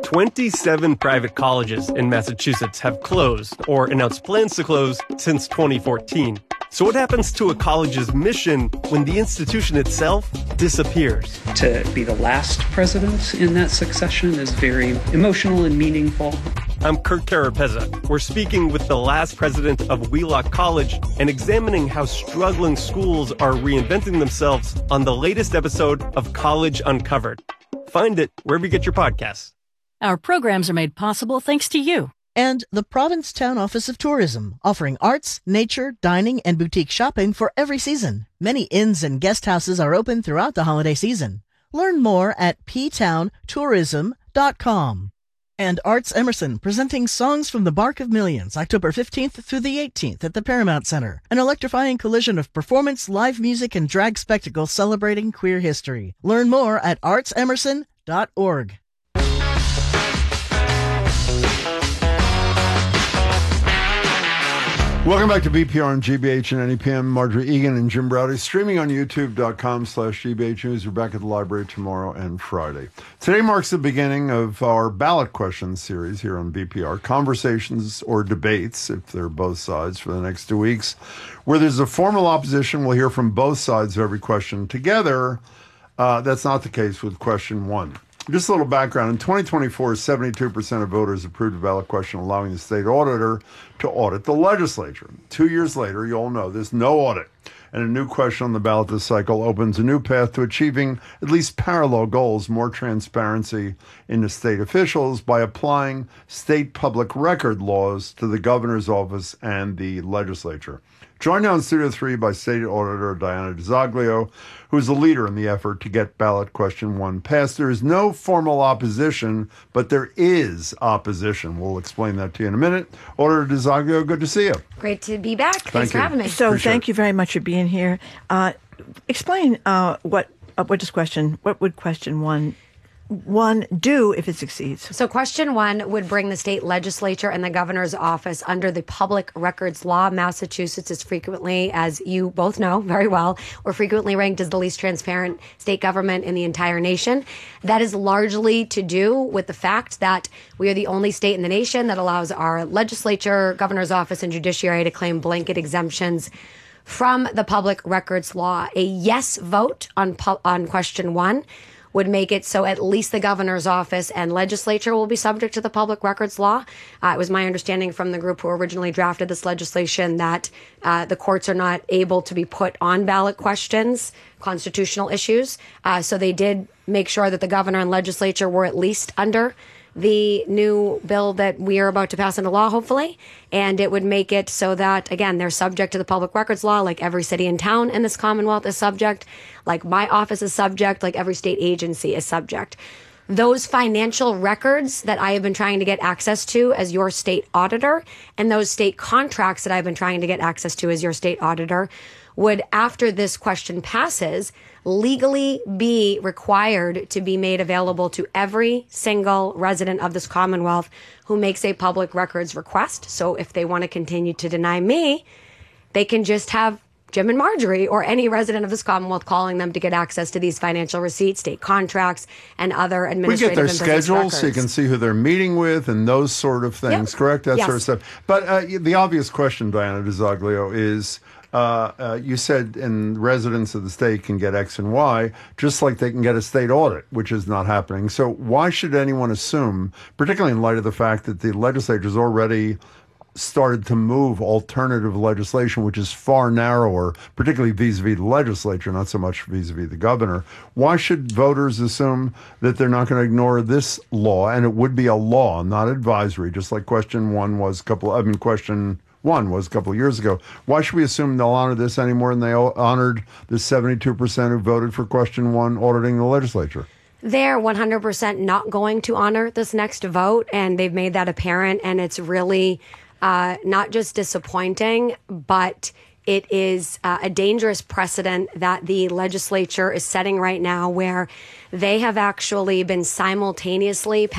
27 private colleges in Massachusetts have closed or announced plans to close since 2014. So what happens to a college's mission when the institution itself disappears? To be the last president in that succession is very emotional and meaningful. I'm Kurt Carapezza. We're speaking with the last president of Wheelock College and examining how struggling schools are reinventing themselves on the latest episode of College Uncovered. Find it wherever you get your podcasts. Our programs are made possible thanks to you. And the Provincetown Office of Tourism, offering arts, nature, dining, and boutique shopping for every season. Many inns and guest houses are open throughout the holiday season. Learn more at ptowntourism.com. And Arts Emerson, presenting Songs from the Bark of Millions, October 15th through the 18th at the Paramount Center. An electrifying collision of performance, live music, and drag spectacle celebrating queer history. Learn more at artsemerson.org. Welcome back to BPR and GBH and NEPM. Marjorie Egan and Jim Browdy, streaming on youtube.com/GBH News. We're back at the library tomorrow and Friday. Today marks the beginning of our ballot questions series here on BPR. Conversations or debates, if they're both sides, for the next 2 weeks. Where there's a formal opposition, we'll hear from both sides of every question together. That's not the case with question one. Just a little background. In 2024, 72% of voters approved a ballot question allowing the state auditor to audit the legislature. 2 years later, you all know there's no audit. And a new question on the ballot this cycle opens a new path to achieving at least parallel goals, more transparency in the state officials by applying state public record laws to the governor's office and the legislature. Joined now in Studio 3 by State Auditor Diana DiZoglio, who is a leader in the effort to get ballot question one passed. There is no formal opposition, but there is opposition. We'll explain that to you in a minute. Auditor DiZoglio, good to see you. Great to be back. Thanks for having me. So thank you very much for being here. Explain what would question one do if it succeeds? So question one would bring the state legislature and the governor's office under the public records law. Massachusetts is frequently, as you both know very well, we're frequently ranked as the least transparent state government in the entire nation. That is largely to do with the fact that we are the only state in the nation that allows our legislature, governor's office, and judiciary to claim blanket exemptions from the public records law. A yes vote on question one would make it so at least the governor's office and legislature will be subject to the public records law. It was my understanding from the group who originally drafted this legislation that the courts are not able to be put on ballot questions, constitutional issues. So they did make sure that the governor and legislature were at least under the new bill that we are about to pass into law, hopefully. And it would make it so that, again, they're subject to the public records law, like every city and town in this Commonwealth is subject, like my office is subject, like every state agency is subject. Those financial records that I have been trying to get access to as your state auditor, and those state contracts that I've been trying to get access to as your state auditor, would, after this question passes, legally be required to be made available to every single resident of this Commonwealth who makes a public records request. So if they want to continue to deny me, they can just have Jim and Marjorie or any resident of this Commonwealth calling them to get access to these financial receipts, state contracts, and other administrative We get their schedules records. so you can see who they're meeting with and those sort of things, correct? That sort of stuff. But the obvious question, Diana DiZoglio, is you said in residents of the state can get X and Y, just like they can get a state audit, which is not happening. So why should anyone assume, particularly in light of the fact that the legislature's already started to move alternative legislation, which is far narrower, particularly vis-a-vis the legislature, not so much vis-a-vis the governor. Why should voters assume that they're not going to ignore this law? And it would be a law, not advisory, just like question one was question one was a couple of years ago. Why should we assume they'll honor this any more than they honored the 72% who voted for question one auditing the legislature? They're 100% not going to honor this next vote, and they've made that apparent, and it's really not just disappointing, but it is a dangerous precedent that the legislature is setting right now, where they have actually been simultaneously